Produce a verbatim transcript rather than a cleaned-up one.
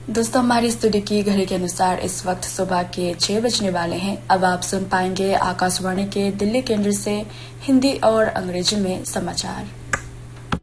दोस्तों, हमारी स्टूडियो की घड़ी के अनुसार इस वक्त सुबह के छह बजने वाले हैं। अब आप सुन पाएंगे आकाशवाणी के दिल्ली केंद्र से हिंदी और अंग्रेजी में समाचार।